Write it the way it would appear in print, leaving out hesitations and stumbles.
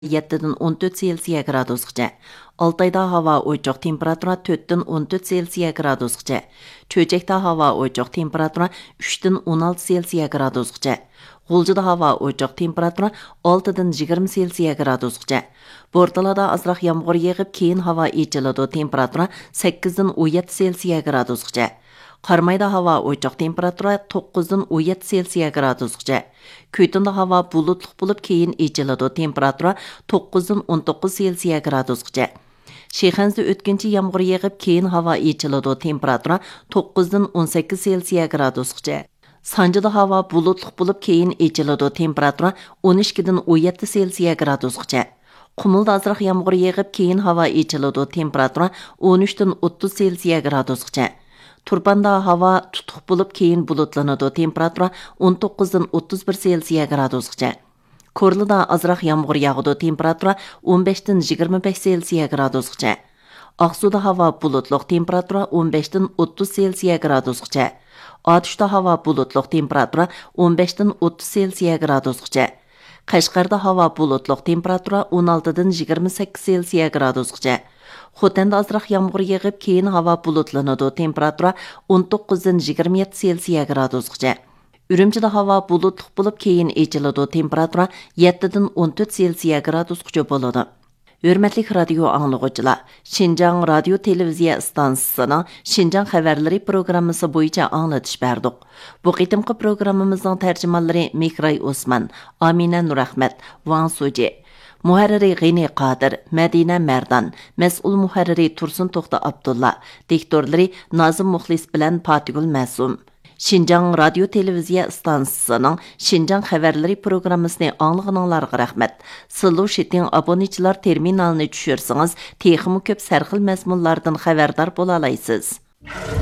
7-dən 14 Selsiya gradusgacha. Altayda hava ochiq, temperatura 4-dən 14 Selsiya gradusgacha. Çöçəkdə hava ochiq, temperatura 3-dən 16 Selsiya gradusgacha. G'uljida hava ochiq, temperatura 6-dən 20 Selsiya gradusgacha. Bortalada azroq yomg'ir yog'ib, keyin hava echiladi, temperatura 8-dən 17 Selsiya gradusgacha. Qarmayda hava ochiq, temperatura 9-dən 17 Selsiya gradusgacha. Көйтінді hava bulutluq bo'lib, keyin echiladi, temperatura 9-dən 19 Selsiya gradusgacha. Sheyxanzda o'tkinchi yomg'ir yog'ib, keyin hava echiladi, temperatura 9-dən 18 Selsiya gradusgacha. Sanjida hava bulutluq bo'lib, keyin echiladi, temperatura 12-dən 17 Selsiya gradusgacha. Qumulda azroq yomg'ir yog'ib, keyin hava echiladi, temperatura 13-dən 30 Selsiya gradusgacha. Turbanda hava tutuq bo'lib, keyin bulutlanadi, temperatura 19-dən 31 Selsiya gradusgacha. Korlida azroq yomg'ir yog'adi, temperatura 15-dən 25 Selsiya gradusgacha. Aqsuda hava bulutluq, temperatura 15-dən 30 Selsiya gradusgacha. Atishda hava bulutluq, temperatura 15-dən 30 Selsiya gradusgacha. Qashqarda hava bulutluq, temperatura 16-dən 28 Selsiya gradusgacha. Xotanda azroq yomg'ir yog'ib, keyin hava bulutlanadi, temperatura 19-dən 27 Selsiya gradusgacha. Ürümchida hava bulutluq bo'lib, keyin echiladi, temperatura 7-dən 14 Selsiya gradusgacha bo'ladi. Hürmetlik radio anlıqçılar, Şinjan Radio Televiziya stansiyasının Şinjan xəbərləri proqramısı boyunca anlatış berdik. Bu qitimqi proqramımızın tərcümanları Mikray Osman, Amina Nurahmet, Van Suci, Muharriri G'ini Qadir, Madina Merdan, Mas'ul muharriri Tursun To'xta Abdulla, diktorları Nazım Muxlis bilan Patigul Masum. Şinjan Radio Televiziya stansiyasının Şinjan xəbərləri proqramısını anlığınlarga rəhmət. Sılu şetin abonentçilar terminalını düşürsünüz, texmi köp sərxil məzmunlardan xəbərdar bola alaysınız.